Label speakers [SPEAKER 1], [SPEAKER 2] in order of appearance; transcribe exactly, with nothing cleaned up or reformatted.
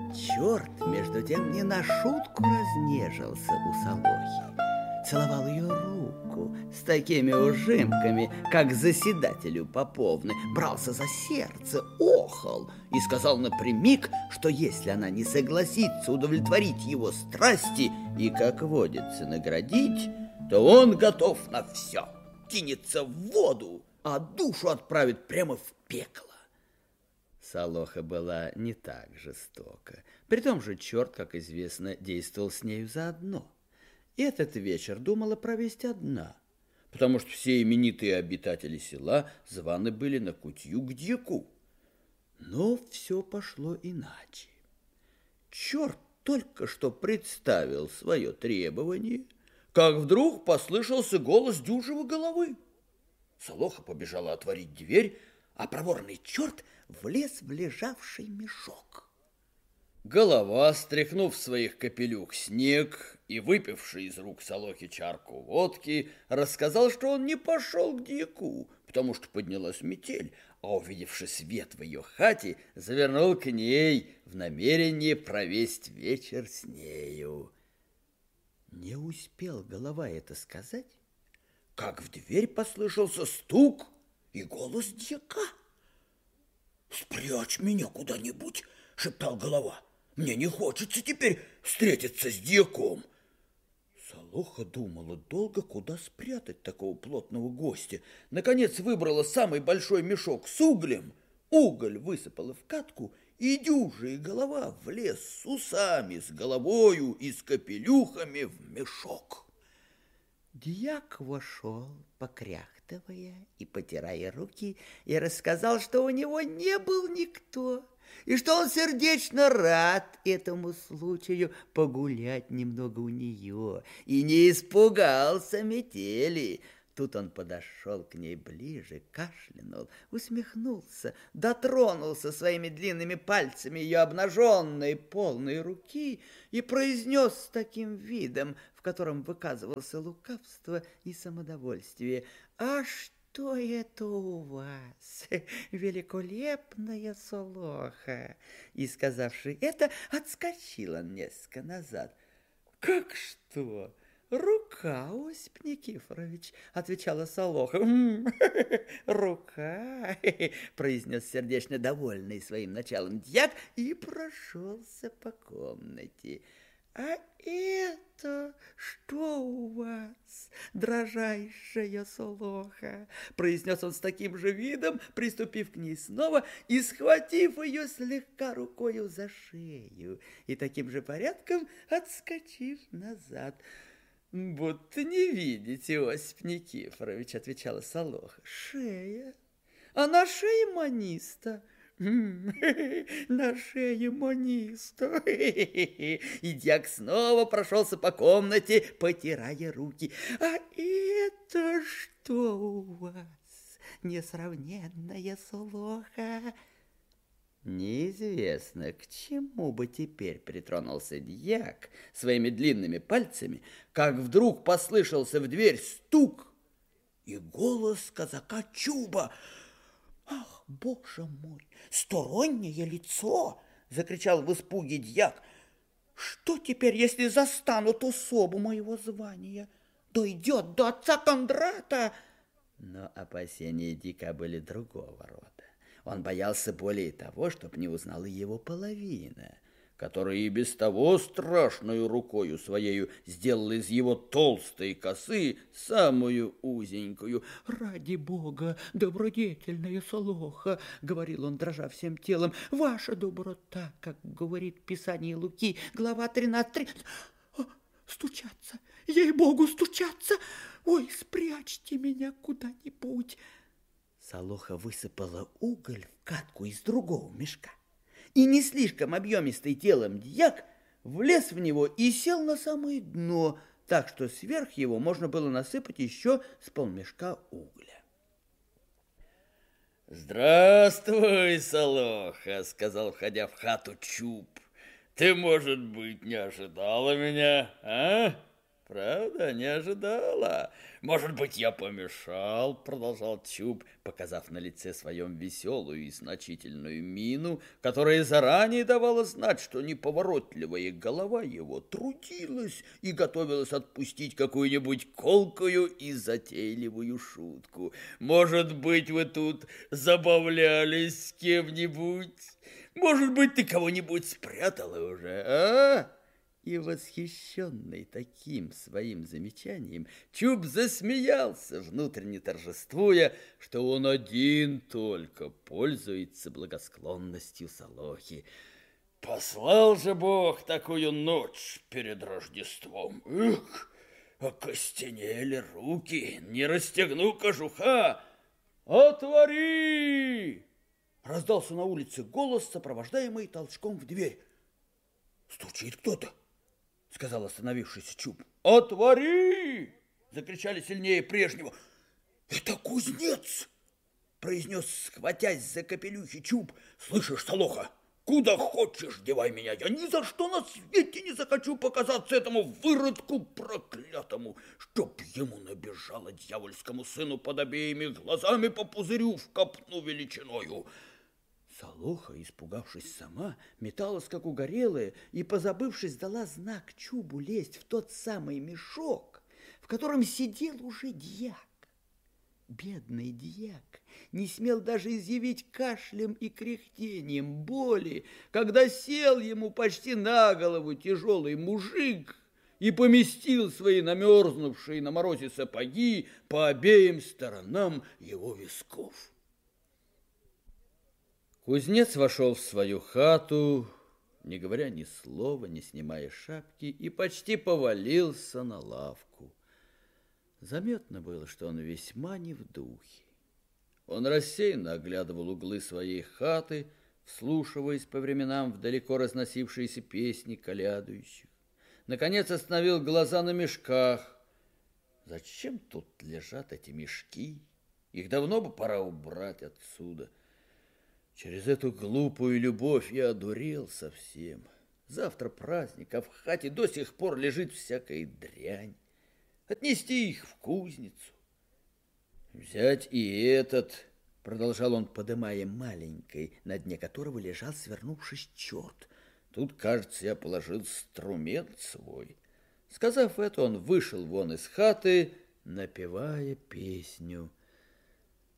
[SPEAKER 1] Черт, между тем, не на шутку разнежился у Солохи. Целовал ее руку с такими ужимками, как заседателю поповны, брался за сердце, охал и сказал напрямик, что если она не согласится удовлетворить его страсти и, как водится, наградить, то он готов на все, кинется в воду, а душу отправит прямо в пекло. Солоха была не так жестока. При том же черт, как известно, действовал с нею заодно. Этот вечер думала провести одна, потому что все именитые обитатели села званы были на кутью к дьяку. Но все пошло иначе. Черт только что представил свое требование, как вдруг послышался голос дюжего головы. Солоха побежала отворить дверь, а проворный черт влез в лежавший мешок. Голова, стряхнув своих капелюх снег и выпивший из рук Солохи чарку водки, рассказал, что он не пошел к дьяку, потому что поднялась метель, а, увидевши свет в ее хате, завернул к ней в намерение провесть вечер с нею. Не успел голова это сказать, как в дверь послышался стук и голос дьяка. «Спрячь меня куда-нибудь», — шептал голова. «Мне не хочется теперь встретиться с дьяком». Солоха думала долго, куда спрятать такого плотного гостя. Наконец выбрала самый большой мешок с углем, уголь высыпала в катку, и дюжая голова влез с усами, с головою и с капелюхами в мешок. Дьяк вошел, покряхтывая и потирая руки, и рассказал, что у него не был никто, и что он сердечно рад этому случаю погулять немного у нее, и не испугался метели. Тут он подошел к ней ближе, кашлянул, усмехнулся, дотронулся своими длинными пальцами ее обнаженной полной руки и произнес с таким видом, в котором выказывался лукавство и самодовольствие: «А что это у вас, великолепная Солоха?» И, сказавши это, отскочила несколько назад. «Как что? Рука, Осип Никифорович», — отвечала Солоха. «Рука», — произнес сердечно довольный своим началом дьяк и прошелся по комнате. «А это что у вас, дрожайшая Солоха?» — произнес он с таким же видом, приступив к ней снова и схватив ее слегка рукою за шею, и таким же порядком отскочив назад. «Будто не видите, Осип Никифорович», — отвечала Солоха. «Шея? А на шее маниста?» «На шее маниста!» И дьяк снова прошелся по комнате, потирая руки. «А это что у вас, несравненная Солоха?» Неизвестно, к чему бы теперь притронулся дьяк своими длинными пальцами, как вдруг послышался в дверь стук и голос казака Чуба. «Ах, боже мой, стороннее лицо!» — закричал в испуге дьяк. «Что теперь, если застанут особу моего звания? Дойдет до отца Кондрата!» Но опасения дьяка были другого рода. Он боялся более того, чтоб не узнала его половина, которая и без того страшную рукою своею сделала из его толстой косы самую узенькую. «Ради Бога, добродетельная Солоха, — говорил он, дрожа всем телом, — ваша доброта, как говорит Писание Луки, глава тринадцать. Стучаться, ей-богу, стучаться! Ой, спрячьте меня куда-нибудь!» Солоха высыпала уголь в катку из другого мешка, и не слишком объемистый телом дьяк влез в него и сел на самое дно, так что сверх его можно было насыпать еще с полмешка угля. «Здравствуй, Солоха, — сказал, входя в хату, Чуб. — Ты, может быть, не ожидала меня, а? правда, не ожидала. Может быть, я помешал, продолжал Чуб, показав на лице своем веселую и значительную мину, которая заранее давала знать, что неповоротливая голова его трудилась и готовилась отпустить какую-нибудь колкую и затейливую шутку. Может быть, вы тут забавлялись с кем-нибудь? Может быть, ты кого-нибудь спрятала уже, а? И, восхищенный таким своим замечанием, Чуб засмеялся, внутренне торжествуя, что он один только пользуется благосклонностью Солохи. Послал же Бог такую ночь перед Рождеством. Эх, окостенели руки, не расстегну кожуха. «Отвори!» Раздался на улице голос, сопровождаемый толчком в дверь. «Стучит кто-то», — сказал остановившийся Чуб. «Отвори!» — закричали сильнее прежнего. «Это кузнец!» — произнес, схватясь за капелюхи, Чуб. «Слышишь, Солоха, куда хочешь девай меня, я ни за что на свете не захочу показаться этому выродку проклятому, чтоб ему набежало дьявольскому сыну под обеими глазами по пузырю в копну величиною». Солоха, испугавшись сама, металась, как угорелая, и, позабывшись, дала знак Чубу лезть в тот самый мешок, в котором сидел уже дьяк. Бедный дьяк не смел даже изъявить кашлем и кряхтением боли, когда сел ему почти на голову тяжелый мужик и поместил свои намерзнувшие на морозе сапоги по обеим сторонам его висков. Кузнец вошел в свою хату, не говоря ни слова, не снимая шапки, и почти повалился на лавку. Заметно было, что он весьма не в духе. Он рассеянно оглядывал углы своей хаты, вслушиваясь по временам в далеко разносившиеся песни колядующих. Наконец остановил глаза на мешках. Зачем тут лежат эти мешки? Их давно бы пора убрать отсюда. Через эту глупую любовь я одурел совсем. Завтра праздник, а в хате до сих пор лежит всякая дрянь. Отнести их в кузницу. Взять и этот, продолжал он, подымая маленькой, на дне которого лежал, свернувшись, черт. Тут, кажется, я положил инструмент свой. Сказав это, он вышел вон из хаты, напевая песню.